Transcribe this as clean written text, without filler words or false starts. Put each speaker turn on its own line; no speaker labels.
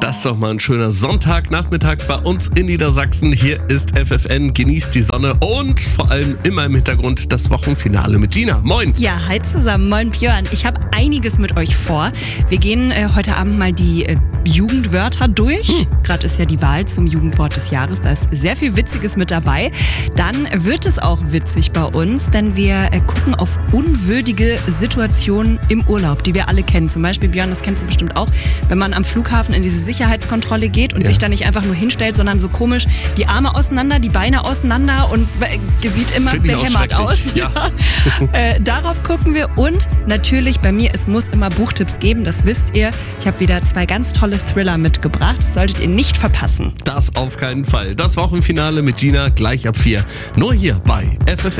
Das ist doch mal ein schöner Sonntagnachmittag bei uns in Niedersachsen. Hier ist FFN, genießt die Sonne und vor allem immer im Hintergrund das Wochenfinale mit Gina. Moin!
Ja, hi zusammen. Moin Björn. Ich habe einiges mit euch vor. Wir gehen heute Abend mal die Jugendwörter durch. Gerade ist ja die Wahl zum Jugendwort des Jahres. Da ist sehr viel Witziges mit dabei. Dann wird es auch witzig bei uns, denn wir gucken auf unwürdige Situationen im Urlaub, die wir alle kennen. Zum Beispiel, Björn, das kennst du bestimmt auch, wenn man am Flughafen in diese Sicherheitskontrolle geht und sich da nicht einfach nur hinstellt, sondern so komisch die Arme auseinander, die Beine auseinander und sieht immer behämmert aus.
Ja.
Darauf gucken wir und natürlich bei mir, es muss immer Buchtipps geben, das wisst ihr. Ich habe wieder 2 ganz tolle Thriller mitgebracht, das solltet ihr nicht verpassen.
Das auf keinen Fall. Das Wochenfinale mit Gina gleich ab 4. Nur hier bei FFN.